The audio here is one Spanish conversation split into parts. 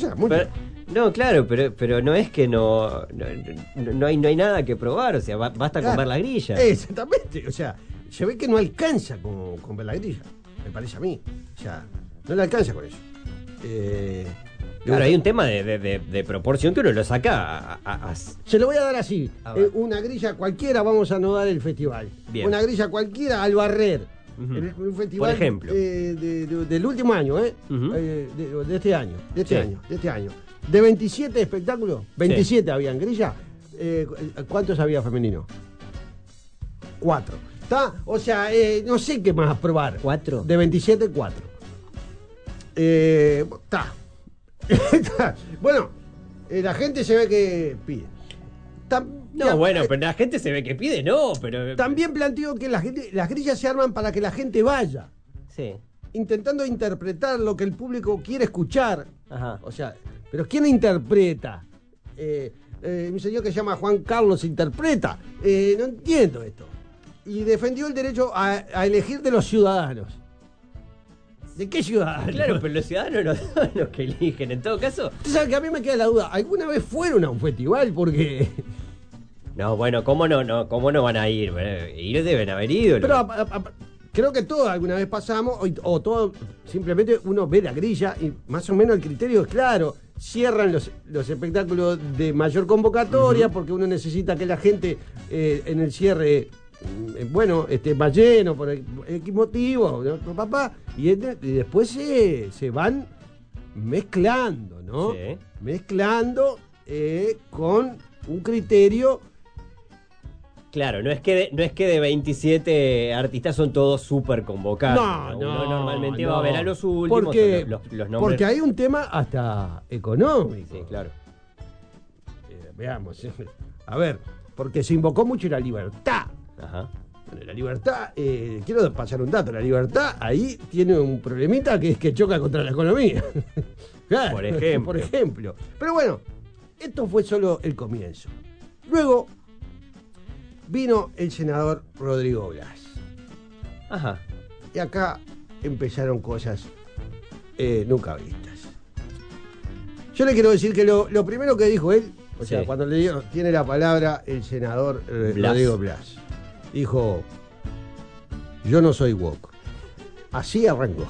cosas, muchas. No, claro, pero no es que no hay nada que probar, o sea, basta con ver la grilla. Exactamente, o sea, se ve que no alcanza con ver la grilla, me parece a mí. O sea, no le alcanza con eso. Claro, hay un tema de proporción que uno lo saca Se lo voy a dar así. Una grilla cualquiera vamos a anudar el festival. Bien. Una grilla cualquiera al barrer. Un festival, por ejemplo, del último año, de este año. De 27 espectáculos, 27 habían grilla. ¿Cuántos había femenino? 4. ¿Está? O sea, no sé qué más probar. 4. De 27, 4. Está. Bueno, la gente se ve que pide. Pero la gente se ve que pide, pero... También planteo que las grillas se arman para que la gente vaya. Sí. Intentando interpretar lo que el público quiere escuchar. Ajá. O sea, pero ¿quién interpreta? Un señor que se llama Juan Carlos interpreta. No entiendo esto. Y defendió el derecho a elegir de los ciudadanos. ¿De qué ciudadanos? Claro, pero los ciudadanos no son los que eligen. En todo caso... Usted sabe que a mí me queda la duda. ¿Alguna vez fueron a un festival? Porque... No, bueno, ¿cómo no van a ir? Ir deben haber ido. Pero creo que todos alguna vez pasamos, o todo, simplemente uno ve la grilla y más o menos el criterio es claro. Cierran los espectáculos de mayor convocatoria porque uno necesita que la gente en el cierre, esté más lleno por X motivo, ¿no? Papá, y después se van mezclando, ¿no? Sí. Mezclando con un criterio. Claro, no es que de 27 artistas son todos súper convocados. Uno normalmente va a ver a los últimos, porque, los nombres. Porque hay un tema hasta económico. Sí, claro. Veamos. A ver, porque se invocó mucho la libertad. Ajá. Bueno, la libertad, quiero pasar un dato, la libertad ahí tiene un problemita que es que choca contra la economía. Claro, por ejemplo. Pero bueno, esto fue solo el comienzo. Luego vino el senador Rodrigo Blas. Ajá. Y acá empezaron cosas nunca vistas. Yo le quiero decir que lo primero que dijo él, o sea, cuando tiene la palabra el senador Rodrigo Blas, dijo: yo no soy woke. Así arrancó.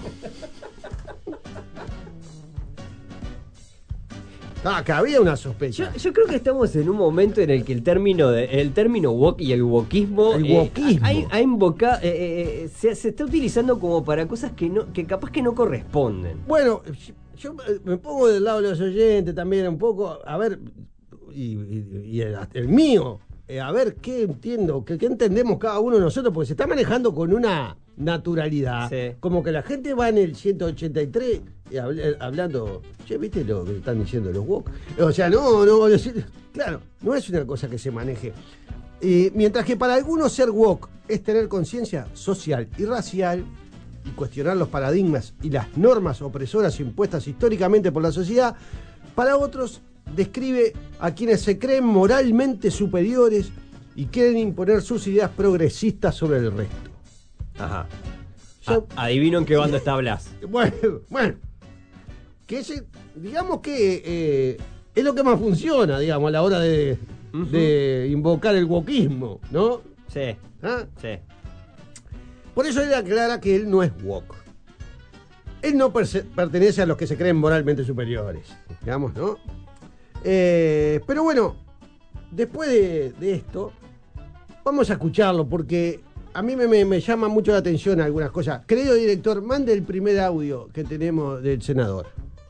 Que había una sospecha. Yo creo que estamos en un momento en el que el término woke y el wokismo ha invocado, se está utilizando como para cosas que capaz que no corresponden. Bueno, yo me pongo del lado de los oyentes también un poco, a ver, y el mío, a ver qué entiendo, qué entendemos cada uno de nosotros, porque se está manejando con una naturalidad, como que la gente va en el 183 hablando, che, ¿viste lo que están diciendo los woke? O sea, claro, no es una cosa que se maneje. Mientras que para algunos ser woke es tener conciencia social y racial y cuestionar los paradigmas y las normas opresoras impuestas históricamente por la sociedad, para otros describe a quienes se creen moralmente superiores y quieren imponer sus ideas progresistas sobre el resto. Ajá. Adivino en qué bando está Blas. Bueno. Que digamos que es lo que más funciona, digamos, a la hora de invocar el wokismo, ¿no? Sí. ¿Ah? Sí. Por eso él aclara que él no es woke. Él no pertenece a los que se creen moralmente superiores, digamos, ¿no? Pero bueno, después de esto, vamos a escucharlo porque a mí me llama mucho la atención algunas cosas. Querido director, mande el primer audio que tenemos del senador.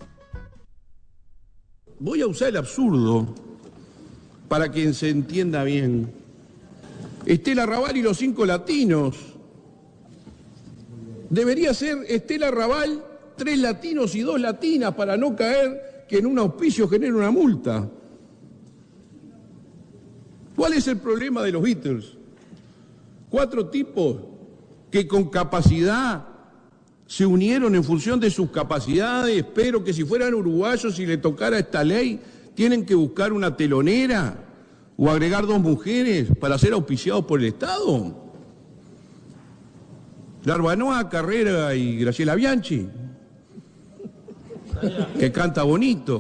Voy a usar el absurdo para que se entienda bien. Estela Raval y los 5 latinos. Debería ser Estela Raval, 3 latinos y 2 latinas para no caer que en un auspicio genere una multa. ¿Cuál es el problema de los Beatles? 4 tipos que con capacidad se unieron en función de sus capacidades, pero que si fueran uruguayos y le tocara esta ley, tienen que buscar una telonera o agregar 2 mujeres para ser auspiciados por el Estado. Larbanoa, Carrera y Graciela Bianchi, que canta bonito.